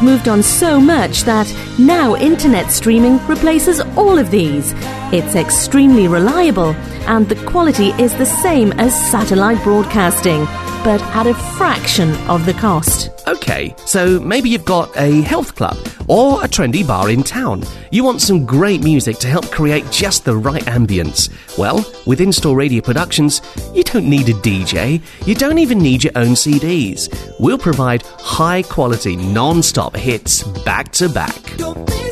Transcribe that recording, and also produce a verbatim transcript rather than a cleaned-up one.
moved on so much that now internet streaming replaces all of these. It's extremely reliable, and the quality is the same as satellite broadcasting, but at a fraction of the cost. Okay, so maybe you've got a health club or a trendy bar in town. You want some great music to help create just the right ambience. Well, with In-Store Radio Productions, you don't need a D J. You don't even need your own C Ds. We'll provide high-quality, non-stop hits back to back.